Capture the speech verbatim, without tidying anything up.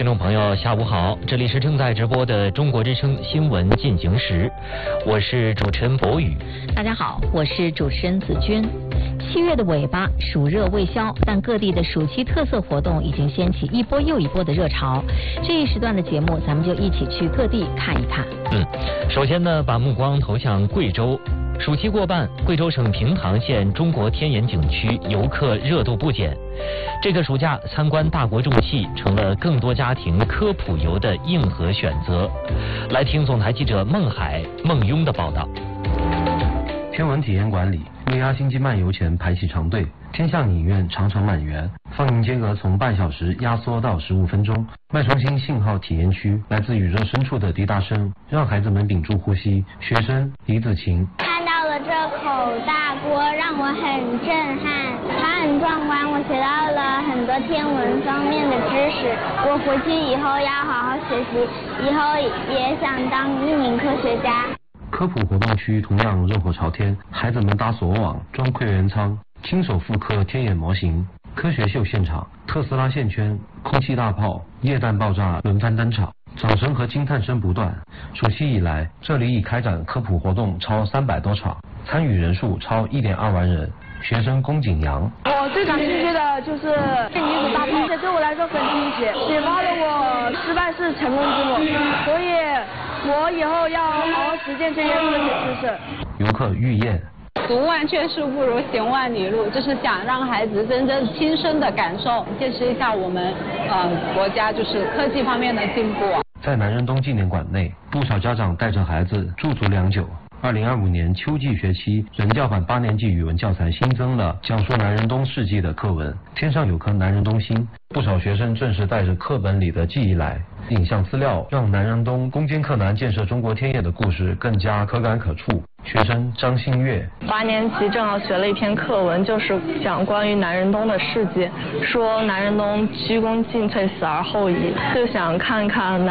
听众朋友，下午好，这里是正在直播的中国之声新闻进行时，我是主持人博宇。 大家好，我是主持人子君。七月的尾巴，暑热未消，但各地的暑期特色活动已经掀起一波又一波的热潮。这一时段的节目，咱们就一起去各地看一看。 嗯，首先呢，把目光投向贵州。暑期过半，贵州省平塘县中国天眼景区游客热度不减。这个暑假参观大国重器成了更多家庭科普游的硬核选择。来听总台记者孟海、孟庸的报道。 天文体验馆里，为压星际漫游前排起长队，天象影院常常满员，放映间隔从半小时压缩到十五分钟。脉冲星信号体验区，来自宇宙深处的滴答声，让孩子们屏住呼吸。学生李子晴。 看到了这口大锅，让我很震撼，它很壮观，我学到了很多天文方面的知识。我回去以后要好好学习，以后也想当一名科学家。 科普活动区同样热火朝天，孩子们搭锁网、装窥员舱，亲手复刻天眼模型。科学秀现场，特斯拉线圈、空气大炮、液氮爆炸轮番登场，掌声和惊叹声不断。暑期以来，这里已开展科普活动超三百多场，参与人数超一点二万人。学生龚景阳， 我最感兴趣的就是女子大炮，这对我来说很新奇，启发了我失败是成功之母，所以我以后要好好实践这些科学知识。 游客玉燕， 读万卷书不如行万里路，就是想让孩子真正亲身的感受，见识一下我们呃国家就是科技方面的进步。 在南仁东纪念馆内，不少家长带着孩子驻足良久。二零二五年秋季学期，人教版八年级语文教材新增了讲述南仁东事迹的课文，天上有颗南仁东星。不少学生正是带着课本里的记忆来，影像资料让南仁东攻坚克难建设中国天眼的故事更加可感可触。学生张新月， 八年级正好学了一篇课文，就是讲关于南仁东的事迹，说南仁东鞠躬尽瘁，死而后已，就想看看南